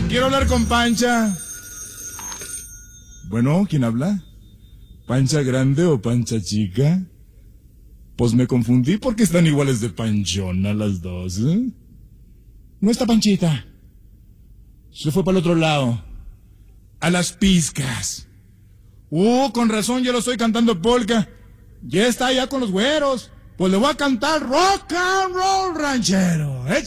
Quiero hablar con Pancha. Bueno, ¿quién habla? ¿Pancha grande o Pancha chica? Pues me confundí porque están iguales de panchona las dos, ¿eh? No está Panchita. Se fue para el otro lado. A las pizcas. Con razón yo lo estoy cantando polka. Ya está allá con los güeros. Pues le voy a cantar rock and roll ranchero.